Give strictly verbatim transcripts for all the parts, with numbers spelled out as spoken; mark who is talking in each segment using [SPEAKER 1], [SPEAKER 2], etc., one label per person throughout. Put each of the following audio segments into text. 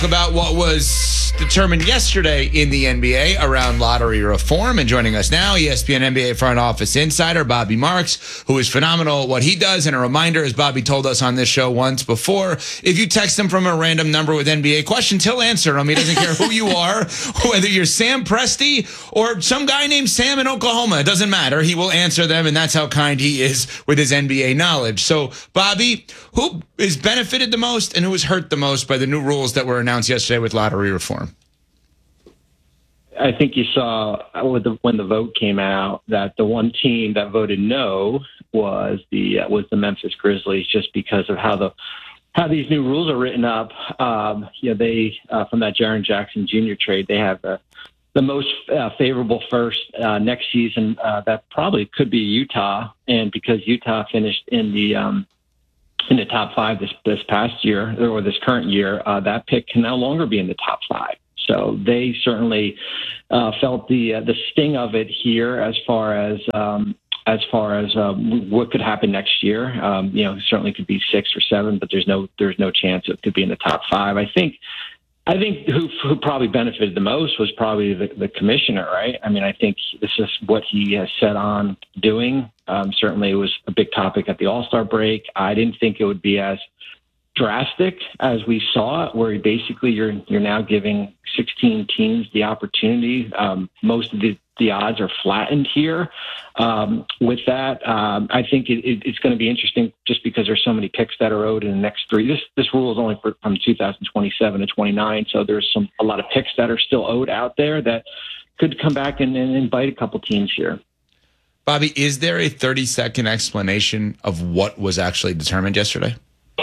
[SPEAKER 1] About what was determined yesterday in the N B A around lottery reform. And joining us now, E S P N N B A front office insider Bobby Marks, who is phenomenal at what he does. And a reminder, as Bobby told us on this show once before, if you text him from a random number with N B A questions, he'll answer them. He doesn't care who you are, whether you're Sam Presti or some guy named Sam in Oklahoma. It doesn't matter. He will answer them, and that's how kind he is with his N B A knowledge. So, Bobby, who is benefited the most and who is hurt the most by the new rules that were announced yesterday with lottery reform?
[SPEAKER 2] I think you saw with the, when the vote came out that the one team that voted no was the uh, was the Memphis Grizzlies, just because of how the how these new rules are written up. Um, you know, they uh, from that Jaren Jackson Junior trade, they have the the most uh, favorable first uh, next season. Uh, that probably could be Utah, and because Utah finished in the um, in the top five this this past year or this current year, uh, that pick can no longer be in the top five. So they certainly uh, felt the uh, the sting of it here as far as um, as far as um, what could happen next year. Um, you know, certainly could be six or seven, but there's no there's no chance it could be in the top five. I think. I think who, who probably benefited the most was probably the, the commissioner, right? I mean, I think this is what he has set on doing. Um, certainly, it was a big topic at the All-Star break. I didn't think it would be as drastic as we saw it, where basically you're you're now giving sixteen teams the opportunity. Um, most of the, the odds are flattened here. Um, with that, um, I think it, it, it's going to be interesting just because there's so many picks that are owed in the next three. This this rule is only for, from two thousand twenty-seven to twenty-nine, so there's some a lot of picks that are still owed out there that could come back and, and, and bite a couple teams here.
[SPEAKER 1] Bobby, is there a thirty-second explanation of what was actually determined yesterday?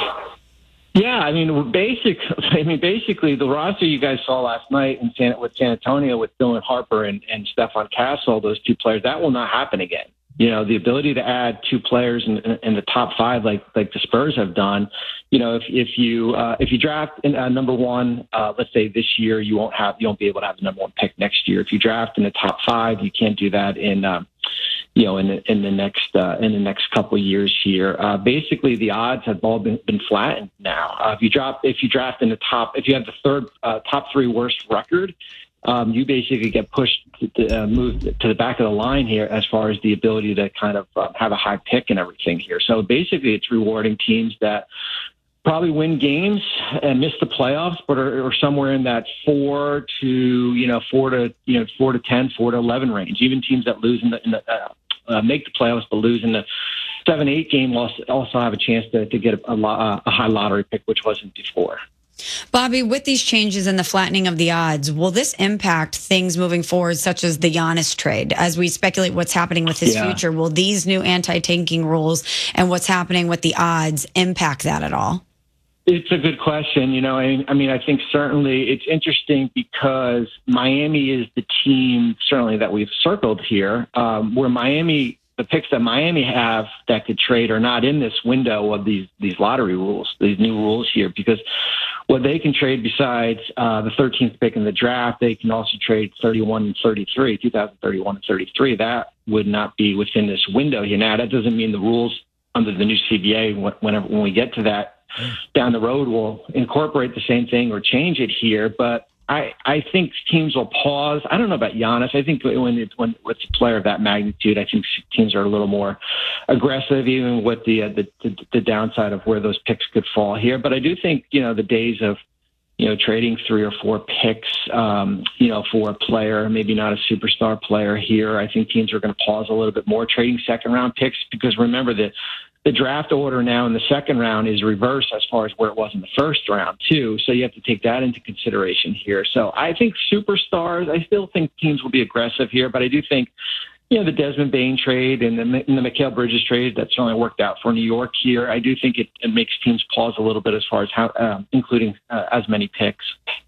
[SPEAKER 2] Yeah, I mean, basic. I mean, basically, the roster you guys saw last night in San, with San Antonio with Dylan Harper and, and Stephon Castle, those two players, that will not happen again. You know, the ability to add two players in, in the top five, like like the Spurs have done. You know, if if you uh, if you draft in, uh, number one, uh, let's say this year, you won't have you won't be able to have the number one pick next year. If you draft in the top five, you can't do that in. Um, you know, in the, in the next uh, in the next couple of years here. Uh, basically, the odds have all been, been flattened now. Uh, if you drop, if you draft in the top, if you have the third uh, top three worst record, um, you basically get pushed to, to uh, move to the back of the line here as far as the ability to kind of uh, have a high pick and everything here. So basically, it's rewarding teams that probably win games and miss the playoffs, but are, are somewhere in that four to you know four to you know four to ten, four to eleven range. Even teams that lose in the, in the uh, uh, make the playoffs, but lose in the seven eight game also, also have a chance to, to get a, a, a high lottery pick, which wasn't before.
[SPEAKER 3] Bobby, with these changes and the flattening of the odds, will this impact things moving forward, such as the Giannis trade? As we speculate what's happening with his yeah. future, will these new anti-tanking rules and what's happening with the odds impact that at all?
[SPEAKER 2] It's a good question. You know, I, I mean, I think certainly it's interesting because Miami is the team certainly that we've circled here, um, where Miami, the picks that Miami have that could trade are not in this window of these these lottery rules, these new rules here, because what they can trade besides uh, the thirteenth pick in the draft, they can also trade thirty-one and thirty-three, two thousand thirty-one and thirty-three. That would not be within this window here. Now, that doesn't mean the rules under the new C B A, whenever when we get to that down the road, will incorporate the same thing or change it here. But I, I think teams will pause. I don't know about Giannis. I think when it's when it's a player of that magnitude, I think teams are a little more aggressive, even with the, uh, the, the the downside of where those picks could fall here. But I do think, you know, the days of, you know, trading three or four picks, um, you know, for a player, maybe not a superstar player here, I think teams are going to pause a little bit more trading second round picks, because remember that the draft order now in the second round is reversed as far as where it was in the first round, too. So you have to take that into consideration here. So I think superstars, I still think teams will be aggressive here, but I do think, you know, the Desmond Bain trade and the, and the Mikal Bridges trade, that's certainly worked out for New York here. I do think it, it makes teams pause a little bit as far as how, uh, including uh, as many picks.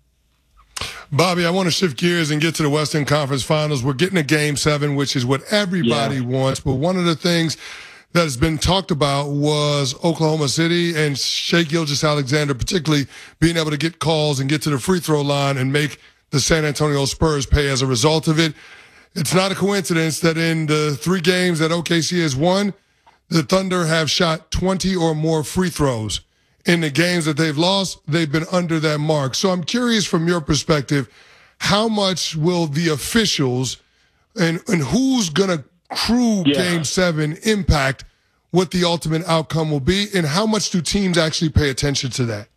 [SPEAKER 4] Bobby, I want to shift gears and get to the Western Conference Finals. We're getting a game seven, which is what everybody yeah. wants. But one of the things that has been talked about was Oklahoma City and Shai Gilgeous-Alexander, particularly being able to get calls and get to the free throw line and make the San Antonio Spurs pay as a result of it. It's not a coincidence that in the three games that O K C has won, the Thunder have shot twenty or more free throws in the games that they've lost, they've been under that mark. So I'm curious from your perspective, how much will the officials and, and who's going to crew yeah. Game seven impact what the ultimate outcome will be, and how much do teams actually pay attention to that?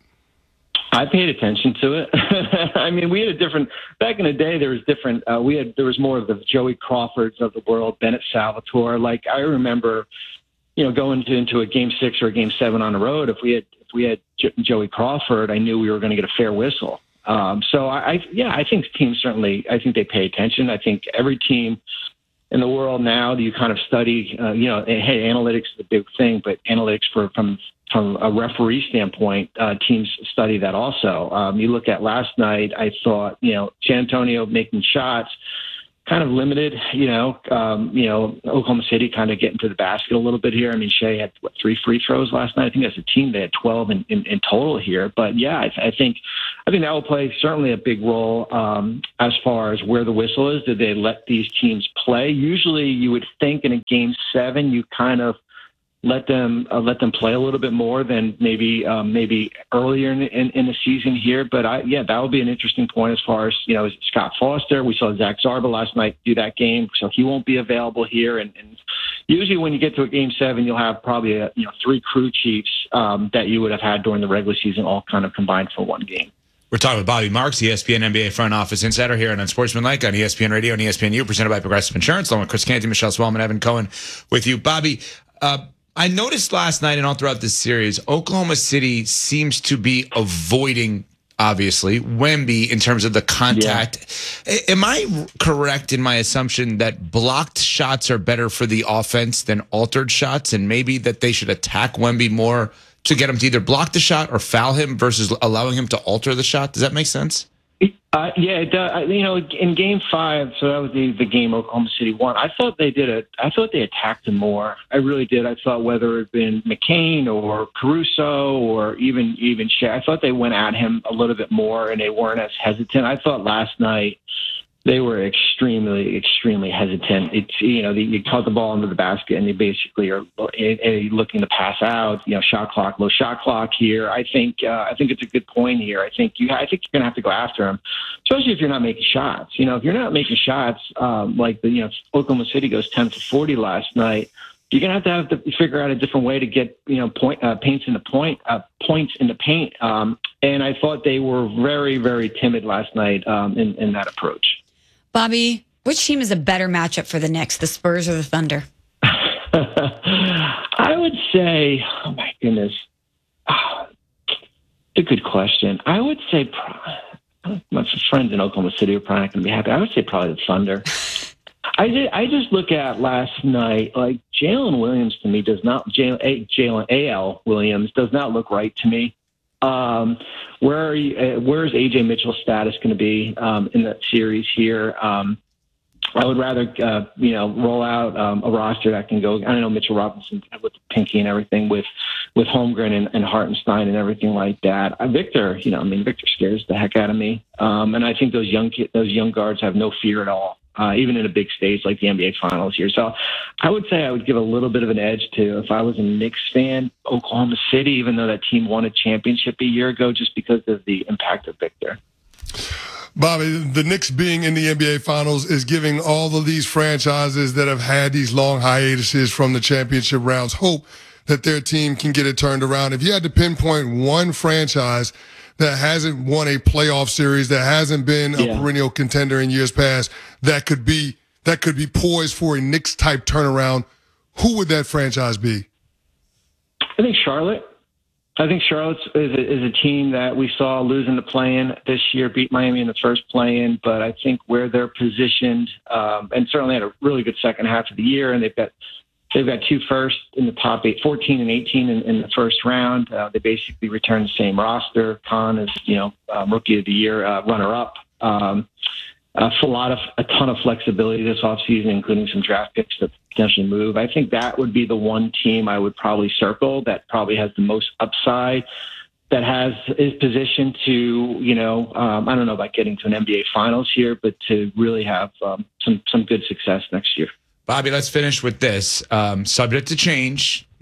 [SPEAKER 2] I paid attention to it. I mean, we had a different back in the day. There was different. Uh, we had there was more of the Joey Crawfords of the world, Bennett Salvatore. Like I remember, you know, going to, into a game six or a game seven on the road. If we had if we had J- Joey Crawford, I knew we were going to get a fair whistle. Um, so I, I, yeah, I think teams certainly. I think they pay attention. I think every team in the world now, you kind of study. Uh, you know, hey, analytics is a big thing, but analytics for from From a referee standpoint, uh, teams study that also. Um, you look at last night, I thought, you know, San Antonio making shots, kind of limited, you know, um, you know, Oklahoma City kind of getting to the basket a little bit here. I mean, Shea had, what, three free throws last night? I think as a team they had twelve in, in, in total here. But, yeah, I, I think I think that will play certainly a big role um, as far as where the whistle is. Did they let these teams play? Usually you would think in a game seven you kind of let them uh, let them play a little bit more than maybe um, maybe earlier in, in, in the season here. But I, yeah, that would be an interesting point as far as, you know, Scott Foster. We saw Zach Zarba last night do that game, so he won't be available here. And, and usually when you get to a game seven, you'll have probably a, you know three crew chiefs um, that you would have had during the regular season all kind of combined for one game.
[SPEAKER 1] We're talking with Bobby Marks, E S P N N B A front office insider here on Unsportsmanlike on E S P N Radio and E S P N U, presented by Progressive Insurance, along with Chris Canty, Michelle Swellman, Evan Cohen with you. Bobby, uh, I noticed last night and all throughout this series, Oklahoma City seems to be avoiding, obviously, Wemby in terms of the contact. Yeah. Am I correct in my assumption that blocked shots are better for the offense than altered shots, and maybe that they should attack Wemby more to get him to either block the shot or foul him versus allowing him to alter the shot? Does that make sense?
[SPEAKER 2] Uh, yeah, it does. You know, in Game Five, so that was the, the game Oklahoma City won. I thought they did it. I thought they attacked him more. I really did. I thought whether it had been McCain or Caruso or even even Shea, I thought they went at him a little bit more and they weren't as hesitant. I thought last night they were extremely, extremely hesitant. It's, you know, you caught the ball into the basket and they basically are looking to pass out. You know, shot clock, low shot clock here. I think, uh, I think it's a good point here. I think you, I think you're gonna have to go after him, especially if you're not making shots. You know, if you're not making shots, um, like the, you know, Oklahoma City goes ten for forty last night. You're gonna have to have to figure out a different way to get, you know, point uh, paints in the point, uh, points in the paint. Um, and I thought they were very, very timid last night um, in, in that approach.
[SPEAKER 3] Bobby, which team is a better matchup for the Knicks, the Spurs or the Thunder?
[SPEAKER 2] I would say, oh my goodness, oh, it's a good question. I would say, my friends in Oklahoma City are probably not going to be happy. I would say probably the Thunder. I did, I just look at last night, like Jalen Williams to me does not, Jalen, Jalen A L Williams does not look right to me. Um, where are you, uh, where's A J Mitchell's status going to be um, in that series here? Um, I would rather, uh, you know, roll out um, a roster that can go. I don't know, Mitchell Robinson with the pinky and everything, with with Holmgren and, and Hartenstein and everything like that. Uh, Victor, you know, I mean, Victor scares the heck out of me, um, and I think those young kid, those young guards have no fear at all. Uh, even in a big stage like the N B A Finals here. So I would say I would give a little bit of an edge to, if I was a Knicks fan, Oklahoma City, even though that team won a championship a year ago, just because of the impact of Victor.
[SPEAKER 4] Bobby, the Knicks being in the N B A Finals is giving all of these franchises that have had these long hiatuses from the championship rounds hope that their team can get it turned around. If you had to pinpoint one franchise that hasn't won a playoff series, that hasn't been a yeah. perennial contender in years past, that could be that could be poised for a Knicks type turnaround, who would that franchise be?
[SPEAKER 2] I think Charlotte. I think Charlotte is a, is a team that we saw losing the play-in this year, beat Miami in the first play-in, but I think where they're positioned, um, and certainly had a really good second half of the year, and they've got They've got two firsts in the top eight, fourteen and eighteen in, in the first round. Uh, they basically returned the same roster. Khan is, you know, um, rookie of the year, uh, runner-up. Um, uh, a lot of a ton of flexibility this offseason, including some draft picks that potentially move. I think that would be the one team I would probably circle that probably has the most upside, that has is positioned to, you know, um, I don't know about getting to an N B A Finals here, but to really have um, some some good success next year.
[SPEAKER 1] Bobby, let's finish with this. Um, subject to change.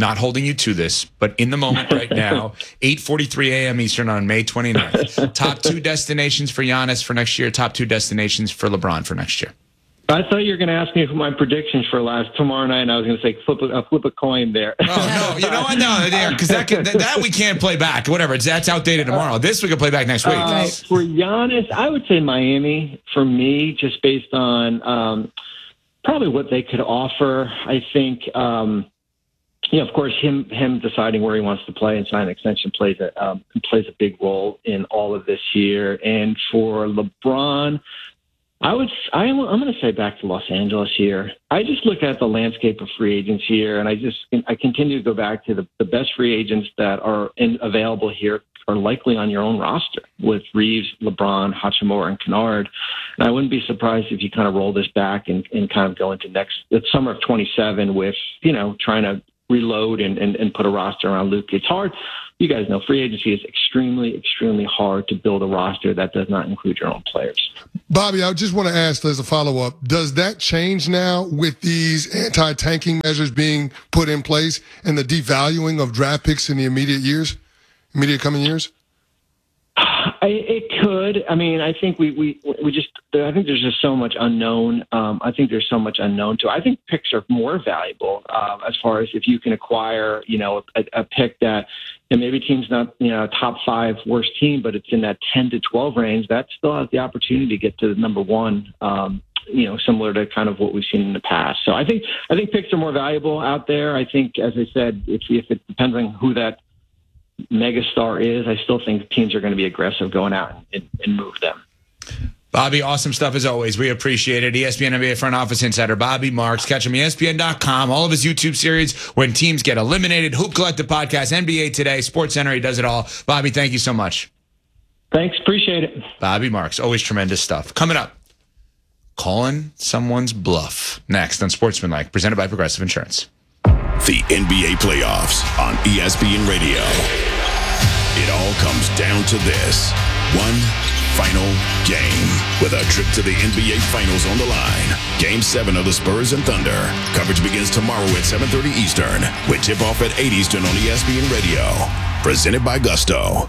[SPEAKER 1] not holding you to this, but in the moment right now, eight forty-three a.m. Eastern on May twenty-ninth. Top two destinations for Giannis for next year, top two destinations for LeBron for next year.
[SPEAKER 2] I thought you were going to ask me for my predictions for last tomorrow night, and I was going to say flip a, uh, flip a coin there.
[SPEAKER 1] Oh, no. You know what? No, because that, that, that we can't play back. Whatever. It's, that's outdated tomorrow. This we can play back next week.
[SPEAKER 2] Uh, for Giannis, I would say Miami for me, just based on um, probably what they could offer. I think, um, you know, of course, him him deciding where he wants to play and sign an extension plays a, um, plays a big role in all of this year. And for LeBron, I would, I, I'm going to say back to Los Angeles here. I just look at the landscape of free agents here, and I just, I continue to go back to the, the best free agents that are in, available here are likely on your own roster with Reeves, LeBron, Hachimura, and Kennard. And I wouldn't be surprised if you kind of roll this back and, and kind of go into next, the summer of twenty-seven with, you know, trying to reload and, and, and put a roster around Luke. It's hard. You guys know free agency is extremely, extremely hard to build a roster that does not include your own players.
[SPEAKER 4] Bobby, I just want to ask as a follow-up, does that change now with these anti-tanking measures being put in place and the devaluing of draft picks in the immediate years, immediate coming years?
[SPEAKER 2] I, it could. I mean, I think we, we, we just, I think there's just so much unknown. Um, I think there's so much unknown to. I think picks are more valuable uh, as far as if you can acquire, you know, a, a pick that, and maybe team's not, you know, a top five worst team, but it's in that ten to twelve range. That still has the opportunity to get to number one. Um, you know, similar to kind of what we've seen in the past. So I think, I think picks are more valuable out there. I think, as I said, if if it depends on who that megastar is, I still think teams are going to be aggressive going out and, and move them.
[SPEAKER 1] Bobby, awesome stuff as always. We appreciate it. E S P N N B A front office insider Bobby Marks. Catch him E S P N dot com. All of his YouTube series, When Teams Get Eliminated, Hoop Collective podcast, N B A Today, Sports Center. He does it all. Bobby, thank you so much.
[SPEAKER 2] Thanks. Appreciate it.
[SPEAKER 1] Bobby Marks, always tremendous stuff. Coming up, calling someone's bluff. Next on Sportsmanlike, presented by Progressive Insurance.
[SPEAKER 5] The N B A playoffs on E S P N Radio. It all comes down to this. One final game with a trip to the N B A Finals on the line. Game seven of the Spurs and Thunder. Coverage begins tomorrow at seven thirty Eastern with tip-off at eight Eastern on E S P N Radio. Presented by Gusto.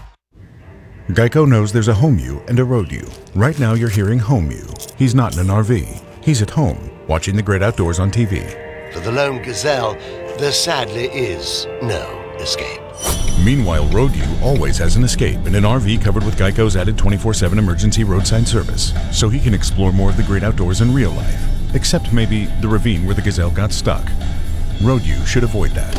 [SPEAKER 6] Geico knows there's a home you and a road you. Right now you're hearing home you. He's not in an R V. He's at home, watching the great outdoors on T V.
[SPEAKER 7] For the lone gazelle, there sadly is no escape.
[SPEAKER 6] Meanwhile, Road U always has an escape in an R V covered with Geico's added twenty-four seven emergency roadside service, so he can explore more of the great outdoors in real life, except maybe the ravine where the gazelle got stuck. Road U should avoid that.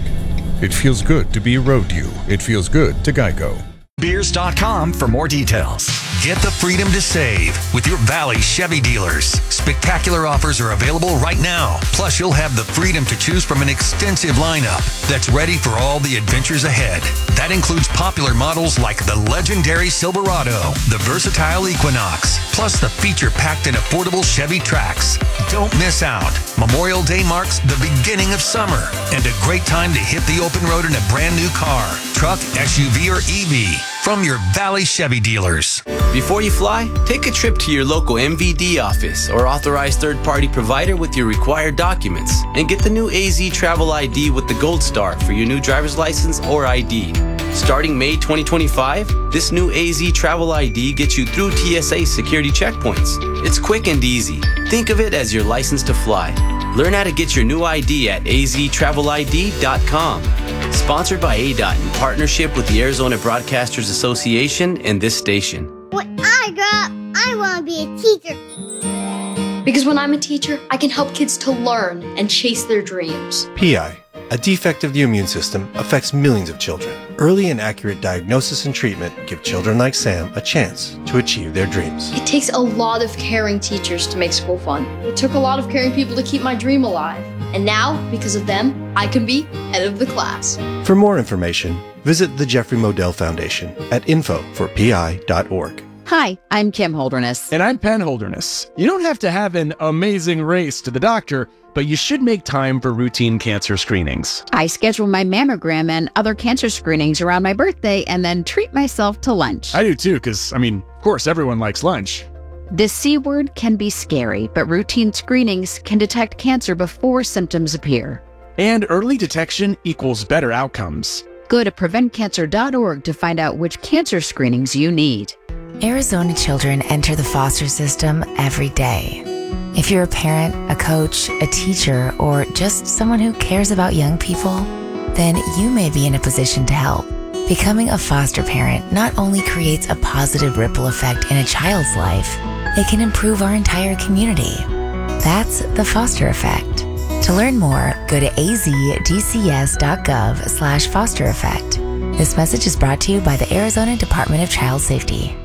[SPEAKER 6] It feels good to be Road U. It feels good to Geico.
[SPEAKER 8] Beers dot com for more details. Get the freedom to save with your Valley Chevy dealers. Spectacular offers are available right now. Plus, you'll have the freedom to choose from an extensive lineup that's ready for all the adventures ahead. That includes popular models like the legendary Silverado, the versatile Equinox, plus the feature-packed and affordable Chevy Trax. Don't miss out. Memorial Day marks the beginning of summer and a great time to hit the open road in a brand new car, truck, S U V, or E V from your Valley Chevy dealers.
[SPEAKER 9] Before you fly, take a trip to your local M V D office or authorized third-party provider with your required documents and get the new A Z Travel I D with the Gold Star for your new driver's license or I D. Starting May twenty twenty-five, this new A Z Travel I D gets you through T S A security checkpoints. It's quick and easy. Think of it as your license to fly. Learn how to get your new I D at A Z travel I D dot com. Sponsored by A D O T in partnership with the Arizona Broadcasters Association and this station.
[SPEAKER 10] When I grow up, I want to be a teacher. Because when I'm a teacher, I can help kids to learn and chase their dreams.
[SPEAKER 11] P I, a defect of the immune system, affects millions of children. Early and accurate diagnosis and treatment give children like Sam a chance to achieve their dreams.
[SPEAKER 10] It takes a lot of caring teachers to make school fun. It took a lot of caring people to keep my dream alive. And now, because of them, I can be head of the class.
[SPEAKER 11] For more information, visit the Jeffrey Modell Foundation at info for P I dot org.
[SPEAKER 12] Hi, I'm Kim Holderness.
[SPEAKER 13] And I'm Penn Holderness. You don't have to have an amazing race to the doctor, but you should make time for routine cancer screenings.
[SPEAKER 12] I schedule my mammogram and other cancer screenings around my birthday and then treat myself to lunch.
[SPEAKER 13] I do too, because, I mean, of course, everyone likes lunch.
[SPEAKER 12] The C word can be scary, but routine screenings can detect cancer before symptoms appear.
[SPEAKER 13] And early detection equals better outcomes.
[SPEAKER 12] Go to prevent cancer dot org to find out which cancer screenings you need.
[SPEAKER 14] Arizona children enter the foster system every day. If you're a parent, a coach, a teacher, or just someone who cares about young people, then you may be in a position to help. Becoming a foster parent not only creates a positive ripple effect in a child's life, it can improve our entire community. That's the foster effect. To learn more, go to azdcs.gov slash foster effect. This message is brought to you by the Arizona Department of Child Safety.